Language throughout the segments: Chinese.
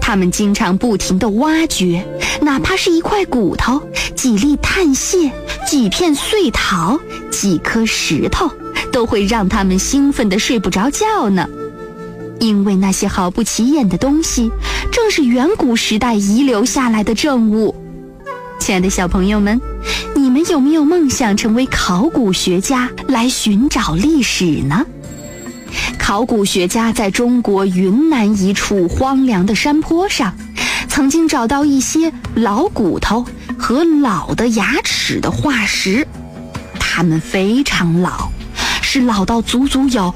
他们经常不停地挖掘，哪怕是一块骨头、几粒碳屑、几片碎陶、几颗石头，都会让他们兴奋得睡不着觉呢。因为那些毫不起眼的东西，正是远古时代遗留下来的证物。亲爱的小朋友们，你们有没有梦想成为考古学家来寻找历史呢？考古学家在中国云南一处荒凉的山坡上，曾经找到一些老骨头和老的牙齿的化石，它们非常老，是老到足足有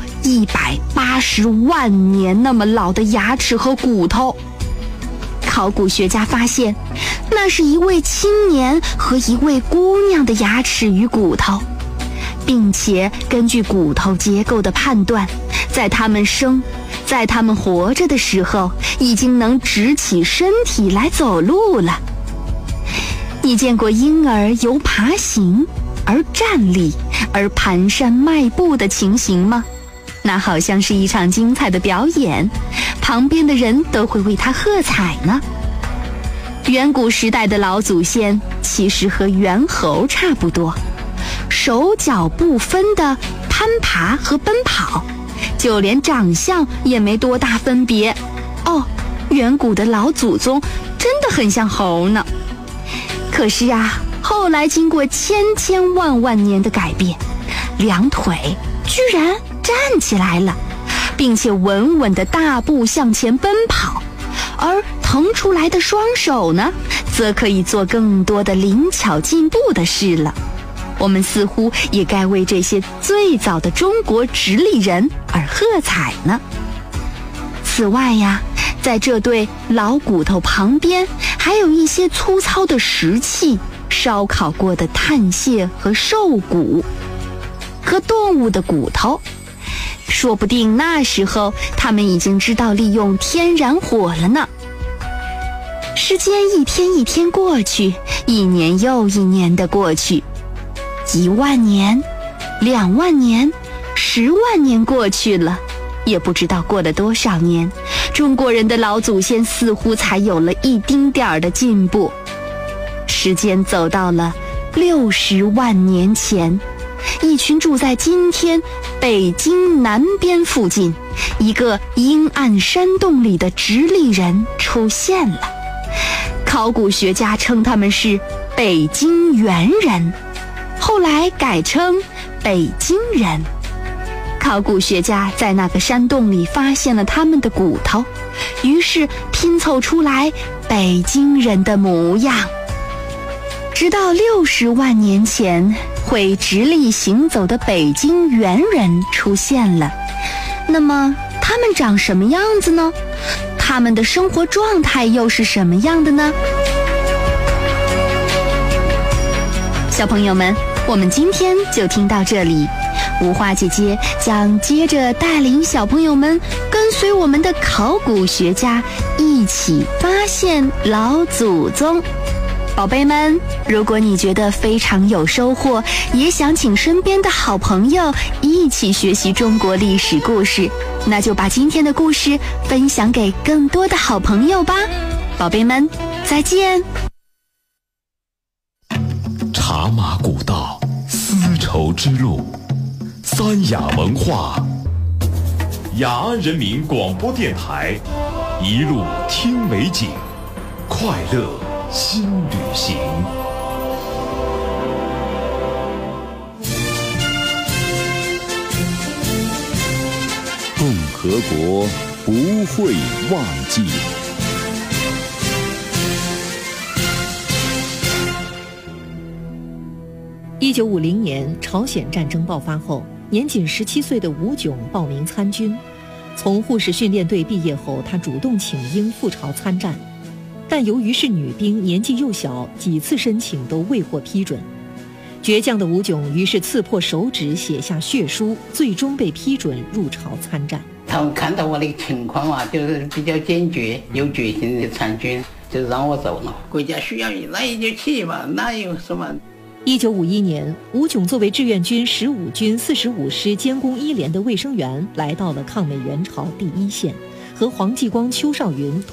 180万年那么老的牙齿和骨头。考古学家发现，那是一位青年和一位姑娘的牙齿与骨头，并且根据骨头结构的判断，在他们活着的时候，已经能直起身体来走路了。你见过婴儿由爬行而站立而蹒跚迈步的情形吗？那好像是一场精彩的表演，旁边的人都会为他喝彩呢。远古时代的老祖先其实和猿猴差不多，手脚不分的攀爬和奔跑，就连长相也没多大分别。远古的老祖宗真的很像猴呢。可是啊，后来经过千万年的改变，两腿居然站起来了，并且稳稳地大步向前奔跑，而腾出来的双手呢，则可以做更多的灵巧进步的事了。我们似乎也该为这些最早的中国直立人而喝彩呢。此外呀，在这对老骨头旁边，还有一些粗糙的石器、烧烤过的碳屑和兽骨和动物的骨头。说不定那时候他们已经知道利用天然火了呢。时间一天一天过去，一年又一年的过去，1万年、2万年、10万年过去了，也不知道过了多少年，中国人的老祖先似乎才有了一丁点儿的进步。时间走到了60万年前，一群住在今天北京南边附近一个阴暗山洞里的直立人出现了。考古学家称他们是北京猿人，后来改称北京人。考古学家在那个山洞里发现了他们的骨头，于是拼凑出来北京人的模样。直到60万年前，会直立行走的北京猿人出现了。那么他们长什么样子呢？他们的生活状态又是什么样的呢？小朋友们，我们今天就听到这里。吴花姐姐将接着带领小朋友们跟随我们的考古学家一起发现老祖宗。宝贝们，如果你觉得非常有收获，也想请身边的好朋友一起学习中国历史故事，那就把今天的故事分享给更多的好朋友吧。宝贝们，再见。 茶马古道，丝绸之路，三雅文化，雅安人民广播电台，一路听美景，快乐新旅行。共和国不会忘记。 1950年，朝鲜战争爆发后，年仅17岁的吴炯报名参军。从护士训练队毕业后，他主动请缨赴朝参战，但由于是女兵，年纪又小，几次申请都未获批准。倔强的吴炯于是刺破手指，写下血书，最终被批准入朝参战。 他们看到我的情况嘛，就是比较坚决，有决心的参军，就让我走了。国家需要你，那也就去吧，那有什么 ？1951年，吴炯作为志愿军15军45师监工1连的卫生员，来到了抗美援朝第一线，和黄继光、邱少云